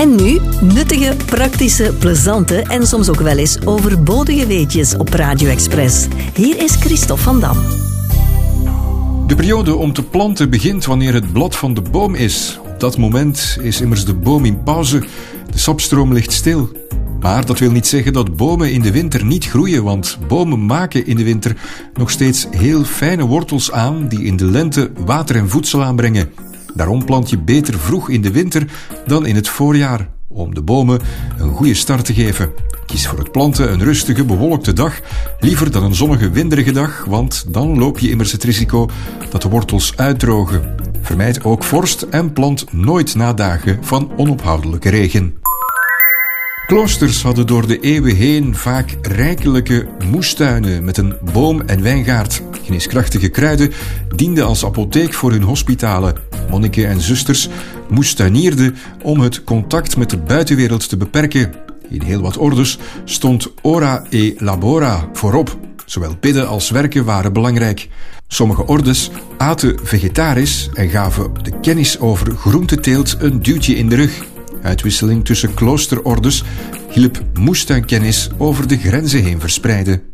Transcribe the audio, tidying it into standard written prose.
En nu nuttige, praktische, plezante en soms ook wel eens overbodige weetjes op Radio Express. Hier is Christophe van Dam. De periode om te planten begint wanneer het blad van de boom is. Op dat moment is immers de boom in pauze, de sapstroom ligt stil. Maar dat wil niet zeggen dat bomen in de winter niet groeien, want bomen maken in de winter nog steeds heel fijne wortels aan die in de lente water en voedsel aanbrengen. Daarom plant je beter vroeg in de winter dan in het voorjaar, om de bomen een goede start te geven. Kies voor het planten een rustige, bewolkte dag, liever dan een zonnige, winderige dag, want dan loop je immers het risico dat de wortels uitdrogen. Vermijd ook vorst en plant nooit na dagen van onophoudelijke regen. Kloosters hadden door de eeuwen heen vaak rijkelijke moestuinen met een boom- en wijngaard. Geneeskrachtige kruiden dienden als apotheek voor hun hospitalen. Monniken en zusters moestuinierden om het contact met de buitenwereld te beperken. In heel wat ordes stond ora e labora voorop. Zowel bidden als werken waren belangrijk. Sommige ordes aten vegetarisch en gaven de kennis over groenteteelt een duwtje in de rug. Uitwisseling tussen kloosterordes hielp moestuinkennis over de grenzen heen verspreiden.